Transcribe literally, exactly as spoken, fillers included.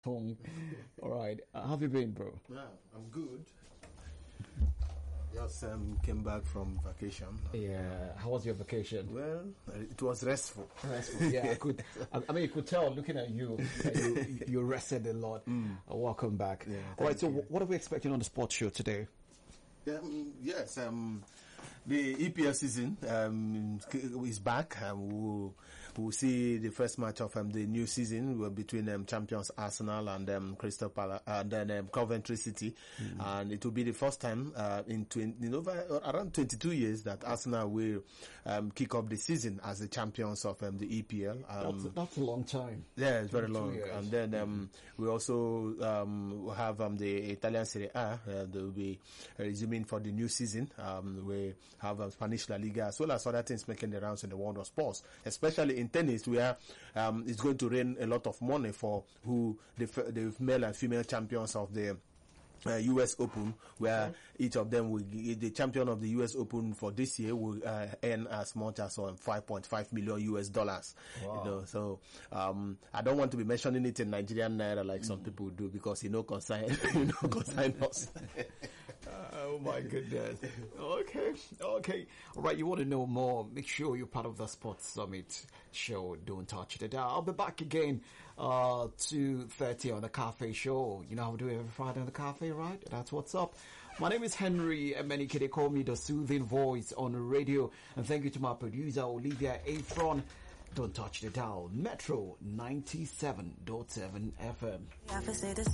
All right. Uh, how have you been, bro? Yeah, I'm good. Just um, came back from vacation. Yeah. How was your vacation? Well, it was restful. Restful. Yeah, I could. I, I mean, you could tell looking at you, uh, you, you rested a lot. Mm. Uh, welcome back. Yeah, all right. So, you. what are we expecting on the sports show today? Um, yes, um, the E P L season um, is back. Um, we'll, we'll see the first match of um, the new season between um, champions Arsenal and um, Crystal Palace, and then um, Coventry City, mm-hmm. and it will be the first time uh, in, twenty, in over around twenty-two years that Arsenal will um, kick off the season as the champions of um, the E P L. Um, that's, that's a long time. Yeah, it's very long. Years. And then um, mm-hmm. we also um, have um, the Italian Serie A. Uh, they will be resuming for the new season. Um, we have um, Spanish La Liga as well as other things making the rounds in the world of sports, especially in tennis, where um, it's going to rain a lot of money for who the, the male and female champions of the Uh, U S Open, where okay. each of them will, the champion of the U S Open for this year will uh, earn as much as um, five point five million U S dollars. Wow. You know, so um, I don't want to be mentioning it in Nigerian naira like mm. some people do, because you know, consign, you know, consign us. Oh my goodness. Okay, okay. All right. You want to know more? Make sure you're part of the Sports Summit show. Don't touch it. I'll be back again uh two thirty on the Cafe Show. You know how we do it every Friday on the Cafe. Right, that's what's up. My name is Henry, and many kids call me the soothing voice on the radio. And thank you to my producer Olivia Afron. Don't touch the dial. Metro ninety-seven point seven F M.